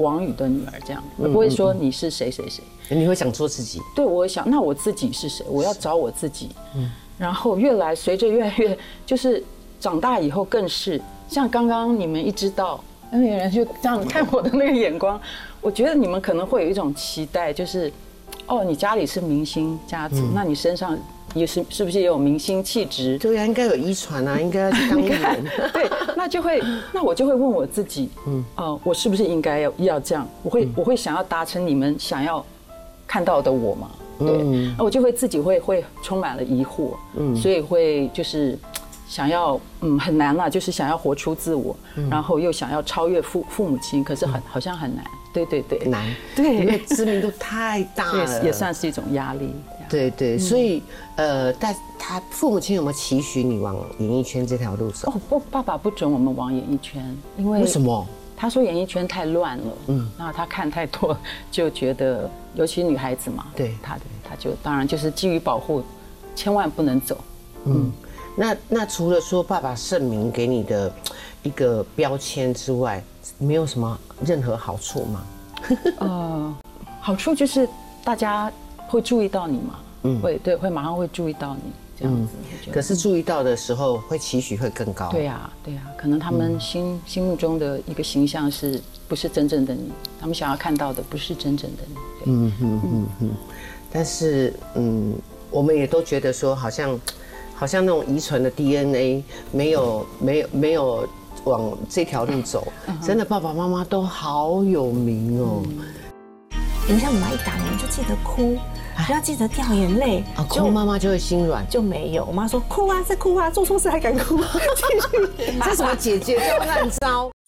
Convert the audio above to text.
王宇的女儿这样，我不会说你是谁谁谁。 你会想说自己？ 对，我会想，那我自己是谁？我要找我自己。然后随着越来越就是长大以后，更是像刚刚你们一知道，那有人就这样看我的那个眼光，我觉得你们可能会有一种期待，就是哦，你家里是明星家族，那你身上是不是也有明星气质？ 对呀，应该有遗传啊，应该要去当艺人。 对，那我就会问我自己，我是不是应该要这样？我会想要达成你们想要看到的我吗？对，那我就会自己会充满了疑惑，所以会就是想要很难啦，就是想要活出自我，然后又想要超越父母亲，可是好像很难。对对对， 难。 对， 因为知名度太大了， 也算是一种压力。 对对，所以但他父母亲有没有期许你往演艺圈这条路走？ 哦，爸爸不准我们往演艺圈，因为什么？ 他说演艺圈太乱了，那他看太多，就觉得，尤其女孩子嘛， 对， 他就当然就是基于保护，千万不能走。 那除了说爸爸盛名给你的一个标签之外，没有什么任何好处吗？ 好处就是大家会注意到你嘛，会马上会注意到你这样子。 可是注意到的时候，会期许会更高。 对呀，可能他们心目中的一个形象不是真正的你，他们想要看到的不是真正的你。 但是我们也都觉得说，好像那种遗传的 DNA 没有往这条路走，真的爸爸妈妈都好有名哦。 人家妈妈一打你就记得哭，不要记得掉眼泪， 哭妈妈就会心软。 就没有，我妈说哭啊，再哭啊，做错事还敢哭，继续。 这什么姐姐叫烂招？